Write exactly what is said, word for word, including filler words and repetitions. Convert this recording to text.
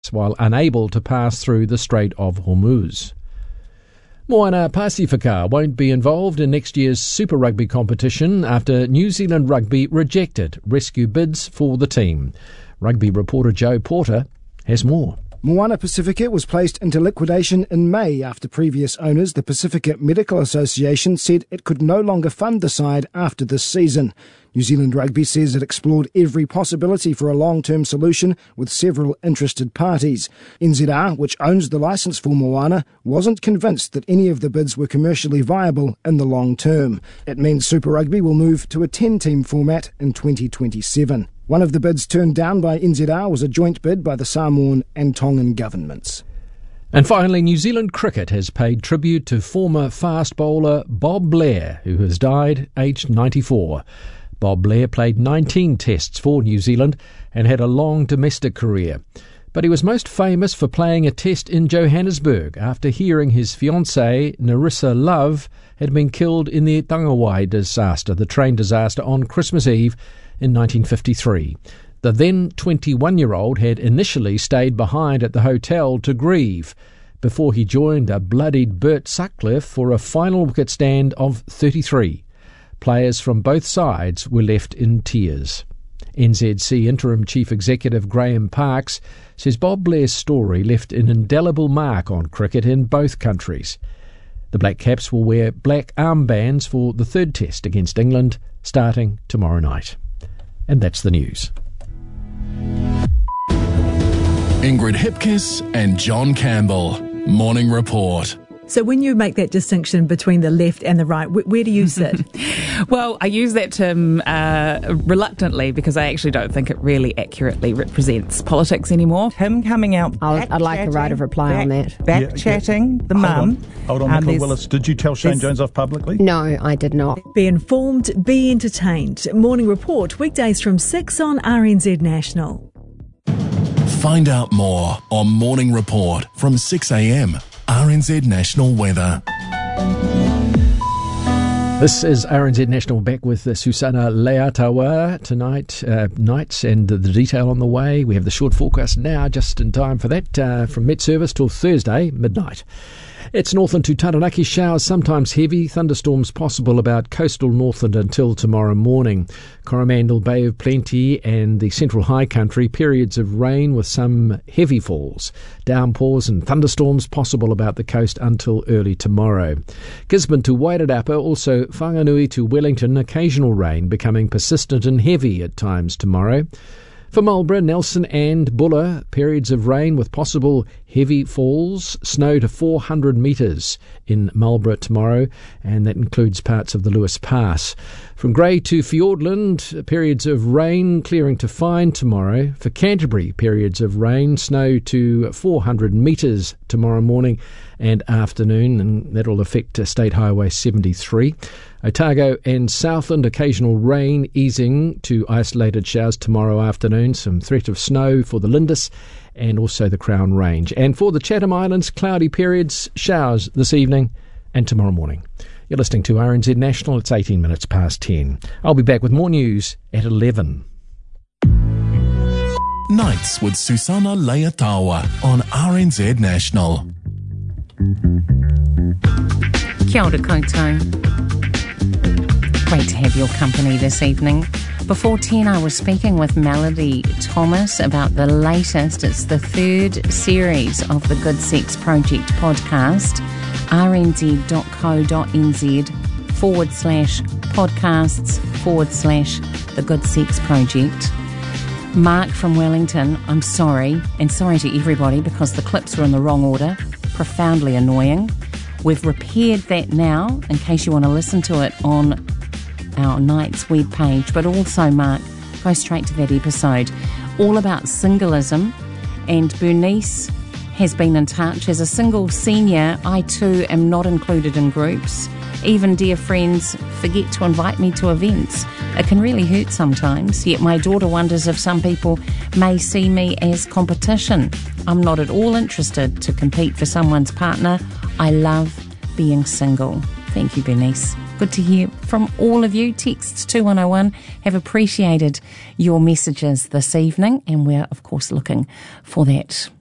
while unable to pass through the Strait of Hormuz. Moana Pasifika won't be involved in next year's Super Rugby competition after New Zealand Rugby rejected rescue bids for the team. Rugby reporter Joe Porter has more. Moana Pasifika was placed into liquidation in May after previous owners, the Pacifica Medical Association, said it could no longer fund the side after this season. New Zealand Rugby says it explored every possibility for a long-term solution with several interested parties. N Z R, which owns the licence for Moana, wasn't convinced that any of the bids were commercially viable in the long term. It means Super Rugby will move to a ten-team format in twenty twenty-seven. One of the bids turned down by N Z R was a joint bid by the Samoan and Tongan governments. And finally, New Zealand Cricket has paid tribute to former fast bowler Bob Blair, who has died aged ninety-four. Bob Blair played nineteen tests for New Zealand and had a long domestic career. But he was most famous for playing a test in Johannesburg after hearing his fiancée, Narissa Love, had been killed in the Tangawai disaster, the train disaster, on Christmas Eve in nineteen fifty-three. The then twenty-one-year-old had initially stayed behind at the hotel to grieve before he joined a bloodied Bert Sutcliffe for a final wicket stand of thirty-three. Players from both sides were left in tears. N Z C Interim Chief Executive Graham Parkes says Bob Blair's story left an indelible mark on cricket in both countries. The Black Caps will wear black armbands for the third test against England starting tomorrow night. And that's the news. Ingrid Hipkiss and John Campbell. Morning Report. So when you make that distinction between the left and the right, wh- where do you sit? Well, I use that term uh, reluctantly because I actually don't think it really accurately represents politics anymore. Him coming out, I'd, I'd like a right of reply back, on that. Back Yeah, chatting yeah. the Hold mum. on, Hold on Um, Nicola there's- Willis. Did you tell Shane there's- Jones off publicly? No, I did not. Be informed, be entertained. Morning Report, weekdays from six on R N Z National. Find out more on Morning Report from six a.m. R N Z National Weather. This is R N Z National, back with uh, Susana Leatawa tonight, uh, nights, and the, the detail on the way. We have the short forecast now, just in time for that, uh, from Met Service till Thursday, midnight. It's Northland to Taranaki, showers sometimes heavy, thunderstorms possible about coastal Northland until tomorrow morning. Coromandel, Bay of Plenty and the Central High Country, periods of rain with some heavy falls. Downpours and thunderstorms possible about the coast until early tomorrow. Gisborne to Wairarapa, also Whanganui to Wellington, occasional rain becoming persistent and heavy at times tomorrow. For Marlborough, Nelson and Buller, periods of rain with possible heavy falls, snow to four hundred metres in Marlborough tomorrow, and that includes parts of the Lewis Pass. From Grey to Fiordland, periods of rain clearing to fine tomorrow. For Canterbury, periods of rain, snow to four hundred metres tomorrow morning and afternoon, and that will affect State Highway seventy-three. Otago and Southland, occasional rain easing to isolated showers tomorrow afternoon. Some threat of snow for the Lindis and also the Crown Range. And for the Chatham Islands, cloudy periods, showers this evening and tomorrow morning. You're listening to R N Z National. It's eighteen minutes past ten. I'll be back with more news at eleven. Nights with Susana Leatawa on R N Z National. Kia ora koutou. Great to have your company this evening. Before ten, I was speaking with Melody Thomas about the latest. It's the third series of the Good Sex Project podcast. rnz.co.nz forward slash podcasts forward slash the Good Sex Project. Mark from Wellington, I'm sorry, and sorry to everybody because the clips were in the wrong order. Profoundly annoying. We've repaired that now in case you want to listen to it on our Night's webpage, but also, Mark, go straight to that episode. All about singleism, and Bernice has been in touch. As a single senior, I too am not included in groups. Even dear friends forget to invite me to events. It can really hurt sometimes, yet my daughter wonders if some people may see me as competition. I'm not at all interested to compete for someone's partner. I love being single. Thank you, Bernice. Good to hear from all of you. Text two one oh one. Have appreciated your messages this evening, and we're, of course, looking for that